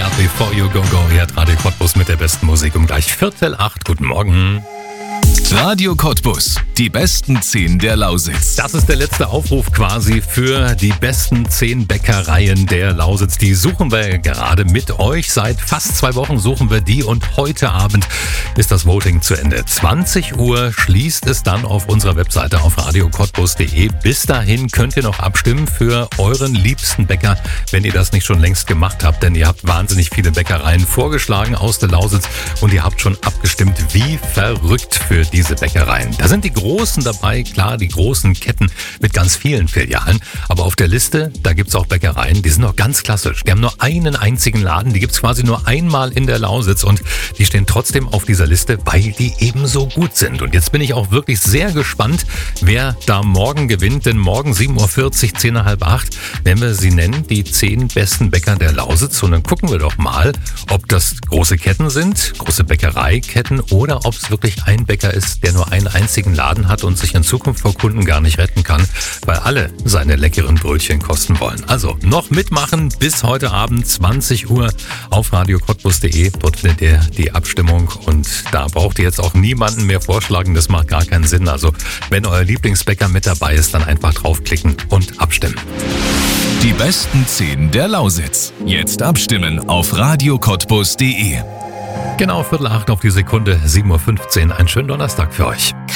Scared Before You Go Go. Hier hat Radio Cottbus mit der besten Musik um gleich 7:45. Guten Morgen. Radio Cottbus, die besten 10 der Lausitz. Das ist der letzte Aufruf quasi für die besten 10 Bäckereien der Lausitz. Die suchen wir gerade mit euch. Seit fast 2 Wochen suchen wir die und heute Abend ist das Voting zu Ende. 20 Uhr schließt es dann auf unserer Webseite auf radiocottbus.de. Bis dahin könnt ihr noch abstimmen für euren liebsten Bäcker, wenn ihr das nicht schon längst gemacht habt, denn ihr habt wahnsinnig viele Bäckereien vorgeschlagen aus der Lausitz und ihr habt schon abgestimmt, wie verrückt für diese Bäckereien. Da sind die Großen dabei, klar, die großen Ketten mit ganz vielen Filialen. Aber auf der Liste, da gibt's auch Bäckereien, die sind noch ganz klassisch. Die haben nur einen einzigen Laden, die gibt's quasi nur einmal in der Lausitz und die stehen trotzdem auf dieser Liste, weil die eben so gut sind. Und jetzt bin ich auch wirklich sehr gespannt, wer da morgen gewinnt, denn morgen 7:40 Uhr, 7:50, werden wir sie nennen, die 10 besten Bäcker der Lausitz. Und dann gucken wir doch mal, ob das große Ketten sind, große Bäckereiketten oder ob es wirklich ein Bäcker ist, der nur einen einzigen Laden hat und sich in Zukunft vor Kunden gar nicht retten kann, weil alle seine leckeren Brötchen kosten wollen. Also noch mitmachen bis heute Abend 20 Uhr auf radiocottbus.de. Dort findet ihr die Abstimmung und da braucht ihr jetzt auch niemanden mehr vorschlagen. Das macht gar keinen Sinn. Also wenn euer Lieblingsbäcker mit dabei ist, dann einfach draufklicken und abstimmen. Die besten 10 der Lausitz. Jetzt abstimmen auf radiocottbus.de. Genau, 7:45 auf die Sekunde, 7:15 Uhr. Einen schönen Donnerstag für euch.